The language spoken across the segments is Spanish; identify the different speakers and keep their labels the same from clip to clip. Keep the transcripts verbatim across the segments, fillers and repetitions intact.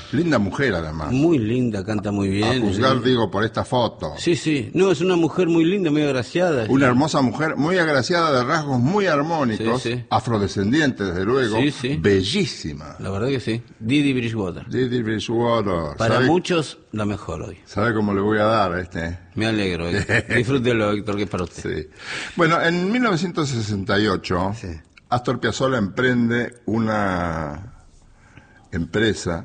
Speaker 1: Linda mujer, además.
Speaker 2: Muy linda, canta muy bien.
Speaker 1: A juzgar,
Speaker 2: ¿eh?
Speaker 1: digo, por esta foto.
Speaker 2: Sí, sí. No, es una mujer muy linda, muy agraciada.
Speaker 1: Una
Speaker 2: sí.
Speaker 1: hermosa mujer, muy agraciada, de rasgos muy armónicos,
Speaker 2: Sí, sí.
Speaker 1: afrodescendiente, desde luego,
Speaker 2: Sí, sí.
Speaker 1: bellísima.
Speaker 2: La verdad que sí. Didi Bridgewater.
Speaker 1: Didi Bridgewater.
Speaker 2: Para
Speaker 1: ¿Sabe,
Speaker 2: muchos, la mejor hoy.
Speaker 1: ¿Sabe cómo le voy a dar a este?
Speaker 2: Me alegro. eh. Disfrútelo, Héctor, que es para usted.
Speaker 1: Sí. Bueno, en mil novecientos sesenta y ocho,
Speaker 2: Sí.
Speaker 1: Astor Piazzolla emprende una empresa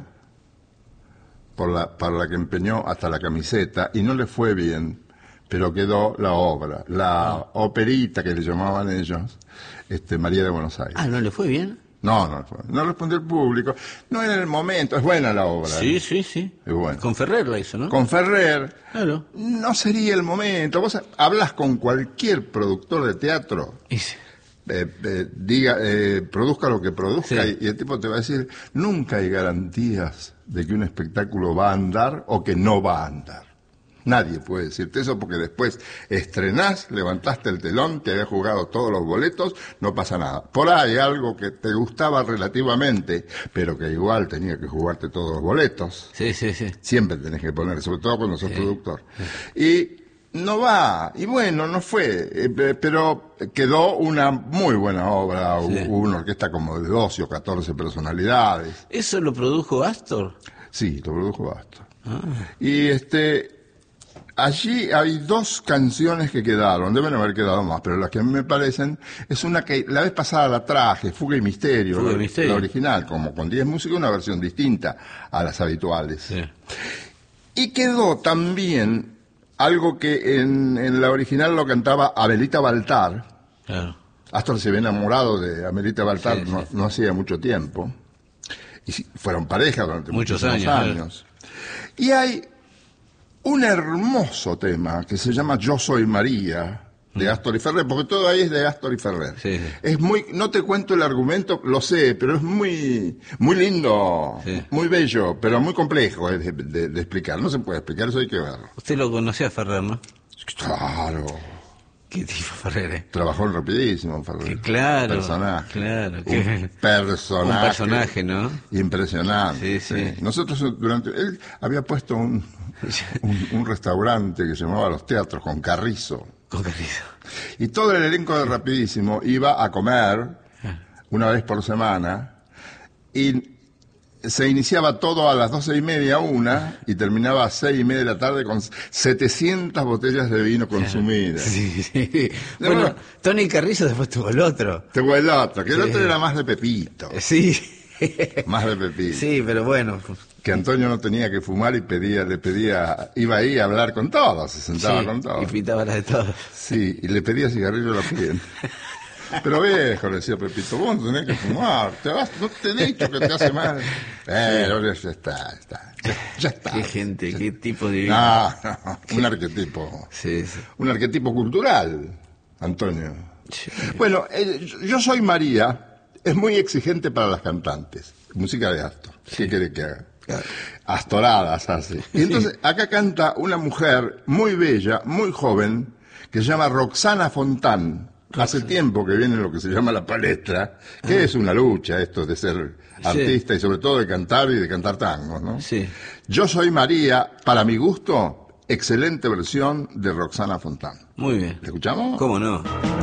Speaker 1: por la, para la que empeñó hasta la camiseta y no le fue bien, pero quedó la obra, la
Speaker 2: Ah.
Speaker 1: operita que le llamaban ellos, este, María de Buenos Aires.
Speaker 2: Ah, ¿no le fue bien?
Speaker 1: No, no, no respondió el público, no era el momento, es buena la obra.
Speaker 2: Sí,
Speaker 1: ¿eh?
Speaker 2: sí, sí.
Speaker 1: Es buena.
Speaker 2: Con Ferrer la hizo, ¿no?
Speaker 1: Con Ferrer,
Speaker 2: Claro.
Speaker 1: no sería el momento. Vos hablas con cualquier productor de teatro,
Speaker 2: Y sí.
Speaker 1: eh, eh, diga, eh, produzca lo que produzca,
Speaker 2: Sí.
Speaker 1: y, y el tipo te va a decir, nunca hay garantías de que un espectáculo va a andar o que no va a andar. Nadie puede decirte eso porque después estrenás, levantaste el telón, te habías jugado todos los boletos, no pasa nada. Por ahí algo que te gustaba relativamente, pero que igual tenía que jugarte todos los boletos.
Speaker 2: Sí, sí, sí.
Speaker 1: Siempre tenés que poner, sobre todo cuando sos
Speaker 2: Sí.
Speaker 1: productor. Y no va, y bueno, no fue, eh, pero quedó una muy buena obra,
Speaker 2: Sí.
Speaker 1: hubo una orquesta como de doce o catorce personalidades.
Speaker 2: ¿Eso lo produjo Astor?
Speaker 1: Sí, lo produjo Astor.
Speaker 2: Ah.
Speaker 1: Y este, allí hay dos canciones que quedaron, deben haber quedado más, pero las que a mí me parecen, es una que la vez pasada la traje, Fuga y Misterio,
Speaker 2: Fuga y
Speaker 1: la,
Speaker 2: Misterio.
Speaker 1: la original, como con diez músicos, una versión distinta a las habituales.
Speaker 2: Sí.
Speaker 1: Y quedó también algo que en, en la original lo cantaba Abelita Baltar.
Speaker 2: Claro.
Speaker 1: Astor se había enamorado de Amelita Baltar
Speaker 2: Sí,
Speaker 1: no,
Speaker 2: sí, sí.
Speaker 1: no hacía mucho tiempo. Y sí, fueron pareja durante
Speaker 2: Muchos
Speaker 1: muchísimos
Speaker 2: años,
Speaker 1: años. Y hay un hermoso tema que se llama Yo Soy María, de Astor y Ferrer, porque todo ahí es de Astor y Ferrer.
Speaker 2: Sí, sí.
Speaker 1: Es muy, no te cuento el argumento, lo sé, pero es muy, muy lindo,
Speaker 2: Sí.
Speaker 1: muy bello, pero muy complejo eh, de, de- de explicar. No se puede explicar, eso hay que verlo.
Speaker 2: Usted lo conocía a Ferrer, ¿no?
Speaker 1: Claro.
Speaker 2: ¿Qué tipo Ferrer, eh?
Speaker 1: Trabajó en Rapidísimo, Ferrer.
Speaker 2: Que claro,
Speaker 1: Personaje.
Speaker 2: claro,
Speaker 1: Un
Speaker 2: que-
Speaker 1: personaje.
Speaker 2: Un personaje, ¿no?
Speaker 1: Impresionante.
Speaker 2: Sí, sí.
Speaker 1: Nosotros durante... Él había puesto un, un, un restaurante que se llamaba Los Teatros con Carrizo.
Speaker 2: Con cariño.
Speaker 1: Y todo el elenco de Rapidísimo iba a comer una vez por semana y se iniciaba todo a las doce y media, una, y terminaba a seis y media de la tarde con setecientas botellas de vino consumidas.
Speaker 2: Sí, sí.
Speaker 1: No,
Speaker 2: Bueno,
Speaker 1: no.
Speaker 2: Tony Carrizo después tuvo el otro.
Speaker 1: Tuvo el otro, que el
Speaker 2: Sí.
Speaker 1: otro era más de Pepito,
Speaker 2: Sí.
Speaker 1: más de Pepito.
Speaker 2: Sí, pero bueno.
Speaker 1: Que Antonio no tenía que fumar y pedía, le pedía, iba ahí a hablar con todos, se sentaba
Speaker 2: Sí,
Speaker 1: con todos.
Speaker 2: y pitaba la de todos.
Speaker 1: Sí, y le pedía cigarrillo a la cliente. Pero viejo, le decía Pepito, vos no tenés que fumar, te vas, no te he dicho que te hace mal. Pero ya está, está, ya, ya está.
Speaker 2: Qué gente,
Speaker 1: Ya-
Speaker 2: qué tipo de...
Speaker 1: No, no, un arquetipo,
Speaker 2: Sí, sí.
Speaker 1: un arquetipo cultural, Antonio.
Speaker 2: Sí.
Speaker 1: Bueno, eh, Yo Soy María es muy exigente para las cantantes, música de Astor. ¿Qué quiere que haga?
Speaker 2: Claro.
Speaker 1: Astoradas hace. Y entonces acá canta una mujer muy bella, muy joven, que se llama Roxana Fontán. Hace tiempo que viene lo que se llama la palestra, que es una lucha esto de ser artista y sobre todo de cantar y de cantar tangos, ¿no?
Speaker 2: Sí.
Speaker 1: Yo Soy María, para mi gusto, excelente versión de Roxana Fontán.
Speaker 2: Muy bien.
Speaker 1: ¿La escuchamos?
Speaker 2: ¿Cómo no?